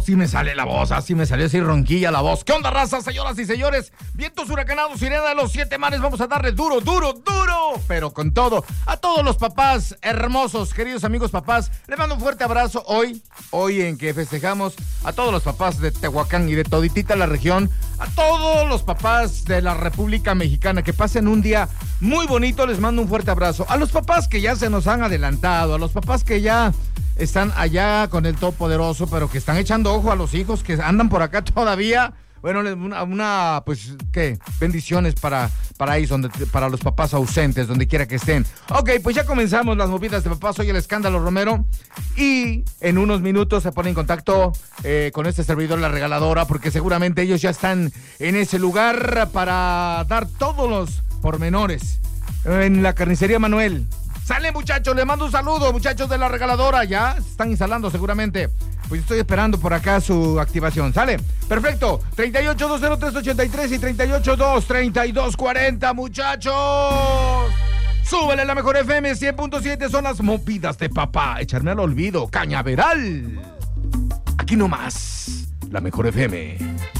sí me sale la voz, así me salió así ronquilla la voz. ¿Qué onda, raza, señoras y señores? Vientos huracanados, sirena de los 7 mares, vamos a darle duro, pero con todo. A todos los papás hermosos, queridos amigos papás, les mando un fuerte abrazo hoy en que festejamos a todos los papás de Tehuacán y de toditita la región, a todos los papás de la República Mexicana, que pasen un día muy bonito, les mando un fuerte abrazo. A los papás que ya se nos han adelantado, a los papás que ya están allá con el Todopoderoso, pero que están echando ojo a los hijos que andan por acá todavía. Bueno, pues, ¿qué? Bendiciones para ellos, para los papás ausentes, donde quiera que estén. Ok, pues ya comenzamos las movidas de papá. Soy el Escándalo Romero. Y en unos minutos se pone en contacto con este servidor, La Regaladora, porque seguramente ellos ya están en ese lugar para dar todos los pormenores. En la carnicería Manuel. Sale, muchachos, le mando un saludo, muchachos de La Regaladora. Ya se están instalando seguramente. Pues estoy esperando por acá su activación. ¿Sale? Perfecto. 38-203-83 y 38-232-40, muchachos. Súbele la mejor FM 100.7. Son las movidas de papá. Echarme al olvido. Cañaveral. Aquí nomás. La mejor FM.